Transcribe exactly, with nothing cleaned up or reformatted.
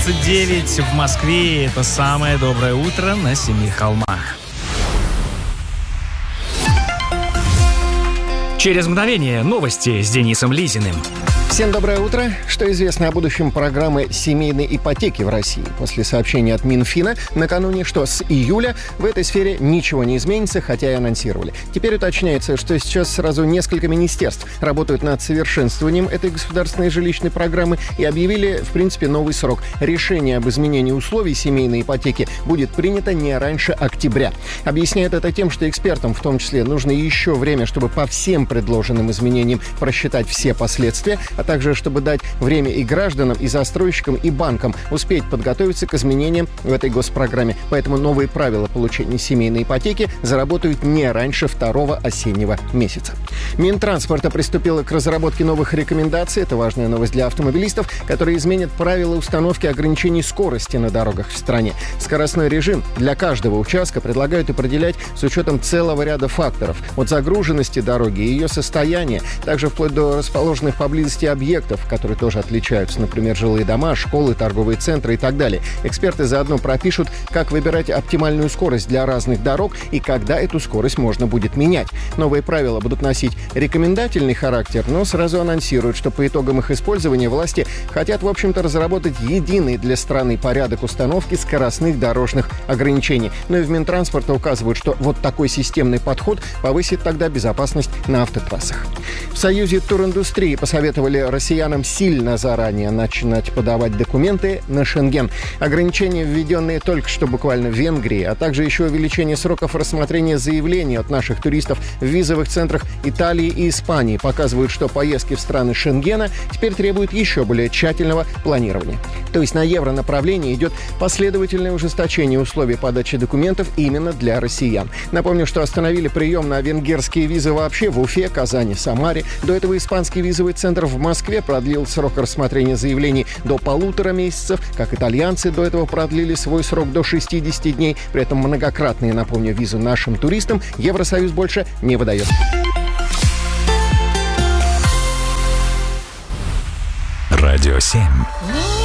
двадцать девять в Москве. Это самое доброе утро на Семи холмах. Через мгновение новости с Денисом Лизиным. Всем доброе утро. Что известно о будущем программы семейной ипотеки в России? После сообщения от Минфина накануне, что с июля в этой сфере ничего не изменится, хотя и анонсировали. Теперь уточняется, что сейчас сразу несколько министерств работают над совершенствованием этой государственной жилищной программы и объявили, в принципе, новый срок. Решение об изменении условий семейной ипотеки будет принято не раньше октября. Объясняют это тем, что экспертам, в том числе, нужно еще время, чтобы по всем предложенным изменениям просчитать все последствия, а также чтобы дать время и гражданам, и застройщикам, и банкам успеть подготовиться к изменениям в этой госпрограмме. Поэтому новые правила получения семейной ипотеки заработают не раньше второго осеннего месяца. Минтранспорта приступила к разработке новых рекомендаций. Это важная новость для автомобилистов, которые изменят правила установки ограничений скорости на дорогах в стране. Скоростной режим для каждого участка предлагают определять с учетом целого ряда факторов. От загруженности дороги и ее состояния, также вплоть до расположенных поблизости объектов, которые тоже отличаются, например, жилые дома, школы, торговые центры и так далее. Эксперты заодно пропишут, как выбирать оптимальную скорость для разных дорог и когда эту скорость можно будет менять. Новые правила будут носить рекомендательный характер, но сразу анонсируют, что по итогам их использования власти хотят, в общем-то, разработать единый для страны порядок установки скоростных дорожных ограничений. Но и в Минтранспорта указывают, что вот такой системный подход повысит тогда безопасность на автотрассах. В Союзе туриндустрии посоветовали россиянам сильно заранее начинать подавать документы на Шенген. Ограничения, введенные только что буквально в Венгрии, а также еще увеличение сроков рассмотрения заявлений от наших туристов в визовых центрах Италии и Испании, показывают, что поездки в страны Шенгена теперь требуют еще более тщательного планирования. То есть на евронаправлении идет последовательное ужесточение условий подачи документов именно для россиян. Напомню, что остановили прием на венгерские визы вообще в Уфе, Казани, Самаре. До этого испанский визовый центр в Москве продлил срок рассмотрения заявлений до полутора месяцев, как итальянцы до этого продлили свой срок до шестидесяти дней. При этом многократные, напомню, визы нашим туристам Евросоюз больше не выдает. Радио семь.